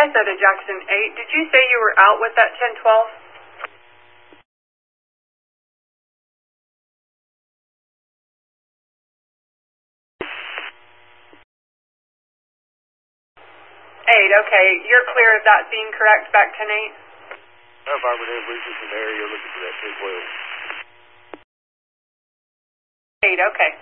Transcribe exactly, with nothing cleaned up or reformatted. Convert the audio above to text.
I said to Jackson eight. Did you say you were out with that ten twelve? eight, okay. You're clear of that scene, correct? Back ten eight? Affirmative, Research in the area looking for that ten twelve. eight, okay.